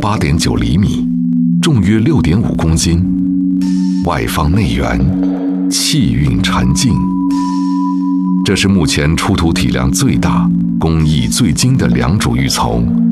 8.9厘米，重约6.5公斤，外放内圆，气韵沉静。这是目前出土体量最大、工艺最精的良渚玉琮，